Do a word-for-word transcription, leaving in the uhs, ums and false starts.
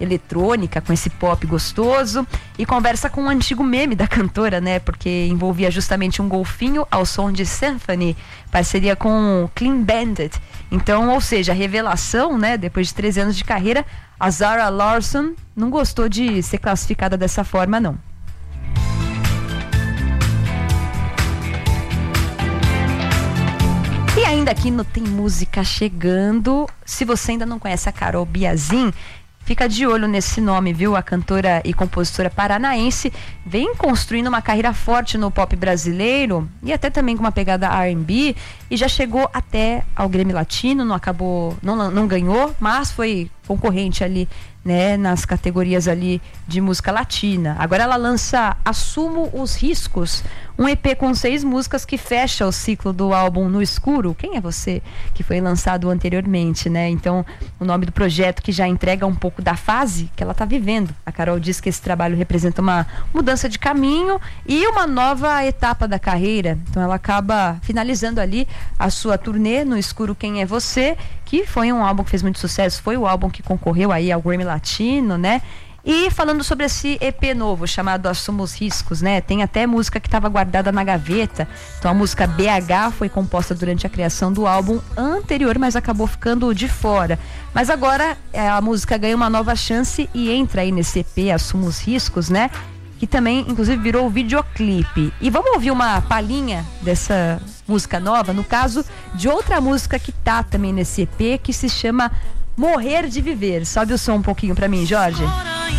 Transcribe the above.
eletrônica, com esse pop gostoso, e conversa com um antigo meme da cantora, né? Porque envolvia justamente um golfinho ao som de Symphony, parceria com Clean Bandit. Então, ou seja, a revelação, né? Depois de treze anos de carreira, a Zara Larsson não gostou de ser classificada dessa forma, não. E ainda aqui no Tem Música Chegando, se você ainda não conhece a Carol Biazin, fica de olho nesse nome, viu? A cantora e compositora paranaense vem construindo uma carreira forte no pop brasileiro e até também com uma pegada R and B, e já chegou até ao Grammy Latino, não acabou, não, não ganhou, mas foi concorrente ali, né, nas categorias ali de música latina. Agora ela lança Assumo os Riscos, um E P com seis músicas que fecha o ciclo do álbum No Escuro, Quem é Você?, que foi lançado anteriormente, né? Então, o nome do projeto que já entrega um pouco da fase que ela está vivendo. A Carol diz que esse trabalho representa uma mudança de caminho e uma nova etapa da carreira. Então ela acaba finalizando ali a sua turnê No Escuro, Quem é Você?, que foi um álbum que fez muito sucesso, foi o álbum que concorreu aí ao Grammy Latino, né? E falando sobre esse E P novo, chamado Assumo os Riscos, né? Tem até música que estava guardada na gaveta. Então a música B H foi composta durante a criação do álbum anterior, mas acabou ficando de fora. Mas agora a música ganha uma nova chance e entra aí nesse E P Assumo os Riscos, né? Que também, inclusive, virou videoclipe. E vamos ouvir uma palhinha dessa música nova, no caso de outra música que tá também nesse E P, que se chama Morrer de Viver. Sobe o som um pouquinho pra mim, Jorge.